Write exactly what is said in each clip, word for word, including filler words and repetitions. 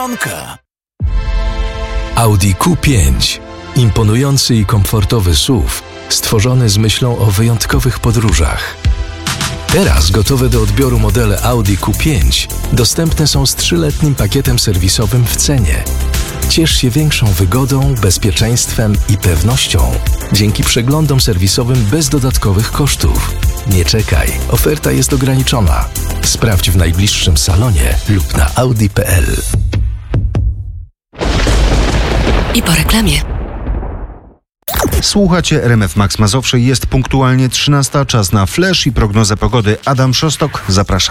Biedronka. Audi Q pięć. Imponujący i komfortowy S U V, stworzony z myślą o wyjątkowych podróżach. Teraz gotowe do odbioru modele Audi Q pięć dostępne są z trzyletnim pakietem serwisowym w cenie. Ciesz się większą wygodą, bezpieczeństwem i pewnością dzięki przeglądom serwisowym bez dodatkowych kosztów. Nie czekaj, oferta jest ograniczona. Sprawdź w najbliższym salonie lub na audi kropka p l. I po reklamie. Słuchacie R M F Max Mazowsze. Jest punktualnie trzynasta. Czas na flash i prognozę pogody. Adam Szostok, zapraszam.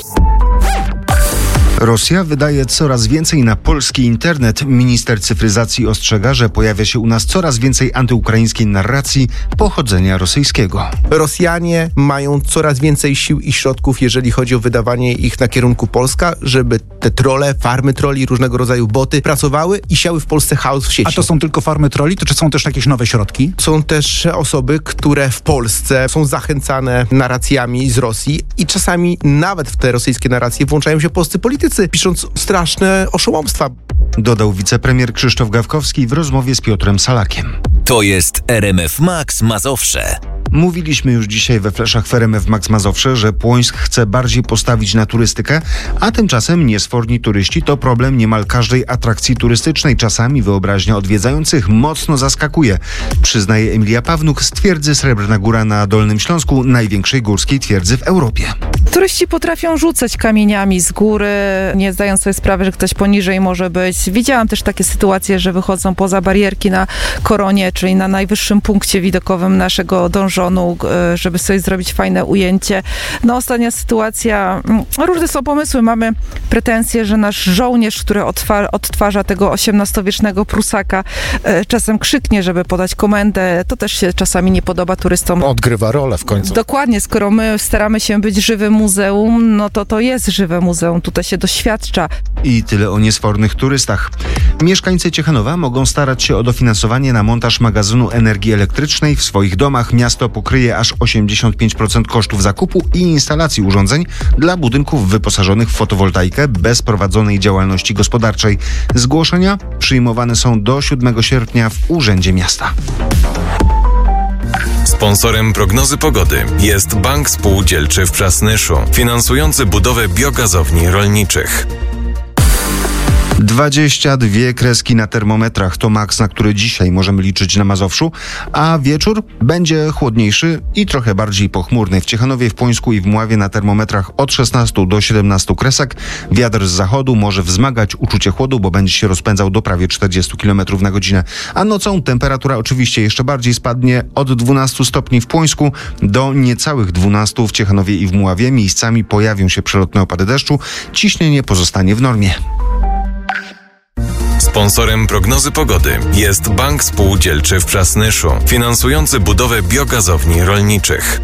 Rosja wydaje coraz więcej na polski internet. Minister cyfryzacji ostrzega, że pojawia się u nas coraz więcej antyukraińskiej narracji pochodzenia rosyjskiego. Rosjanie mają coraz więcej sił i środków, jeżeli chodzi o wydawanie ich na kierunku Polska, żeby te trolle, farmy trolli, różnego rodzaju boty pracowały i siały w Polsce chaos w sieci. A to są tylko farmy trolli, to czy są też jakieś nowe środki? Są też osoby, które w Polsce są zachęcane narracjami z Rosji i czasami nawet w te rosyjskie narracje włączają się polscy politycy, pisząc straszne oszołomstwa. Dodał wicepremier Krzysztof Gawkowski w rozmowie z Piotrem Salakiem. To jest R M F Max Mazowsze. Mówiliśmy już dzisiaj we fleszach w R M F Max Mazowsze, że Płońsk chce bardziej postawić na turystykę, a tymczasem niesforni turyści to problem niemal każdej atrakcji turystycznej. Czasami wyobraźnia odwiedzających mocno zaskakuje, przyznaje Emilia Pawnuk z twierdzy Srebrna Góra na Dolnym Śląsku, największej górskiej twierdzy w Europie. Turyści potrafią rzucać kamieniami z góry, nie zdając sobie sprawy, że ktoś poniżej może być. Widziałam też takie sytuacje, że wychodzą poza barierki na Koronie, czyli na najwyższym punkcie widokowym naszego donżonu, żeby sobie zrobić fajne ujęcie. No ostatnia sytuacja, różne są pomysły. Mamy pretensje, że nasz żołnierz, który odtwa- odtwarza tego osiemnastowiecznego Prusaka, czasem krzyknie, żeby podać komendę. To też się czasami nie podoba turystom. Odgrywa rolę w końcu. Dokładnie, skoro my staramy się być żywym muzeum, no to to jest żywe muzeum, tutaj się doświadcza. I tyle o niesfornych turystach. Mieszkańcy Ciechanowa mogą starać się o dofinansowanie na montaż magazynu energii elektrycznej w swoich domach. Miasto pokryje aż osiemdziesiąt pięć procent kosztów zakupu i instalacji urządzeń dla budynków wyposażonych w fotowoltaikę bez prowadzonej działalności gospodarczej. Zgłoszenia przyjmowane są do siódmego sierpnia w Urzędzie Miasta. Sponsorem prognozy pogody jest Bank Spółdzielczy w Przasnyszu, finansujący budowę biogazowni rolniczych. dwadzieścia dwie kreski na termometrach to maks, na który dzisiaj możemy liczyć na Mazowszu, a wieczór będzie chłodniejszy i trochę bardziej pochmurny. W Ciechanowie, w Płońsku i w Mławie na termometrach od szesnastu do siedemnastu kresek. Wiatr z zachodu może wzmagać uczucie chłodu, bo będzie się rozpędzał do prawie czterdziestu kilometrów na godzinę. A nocą temperatura oczywiście jeszcze bardziej spadnie od dwunastu stopni w Płońsku do niecałych dwunastu w Ciechanowie i w Mławie. Miejscami pojawią się przelotne opady deszczu. Ciśnienie pozostanie w normie. Sponsorem prognozy pogody jest Bank Spółdzielczy w Przasnyszu, finansujący budowę biogazowni rolniczych.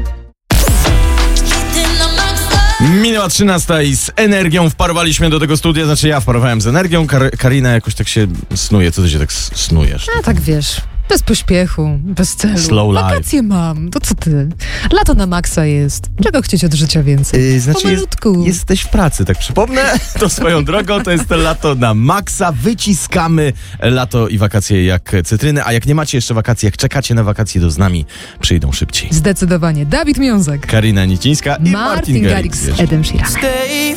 Minęła trzynasta i z energią wparowaliśmy do tego studia, znaczy ja wparowałem z energią, Kar- Karina jakoś tak się snuje. Co ty się tak s- snujesz? No tak wiesz, bez pośpiechu, bez celu. Slow life. Wakacje mam, to co ty? Lato na maksa jest. Czego chcieć od życia więcej? Yy, znaczy Pomalutku. jest, jesteś w pracy, tak przypomnę. To swoją drogą, to jest to lato na maksa. Wyciskamy lato i wakacje jak cytryny, a jak nie macie jeszcze wakacji, jak czekacie na wakacje, to z nami przyjdą szybciej. Zdecydowanie. Dawid Miązek. Karina Nicińska i Martin, Martin Garrix Garrix. z Edem Sheeranem.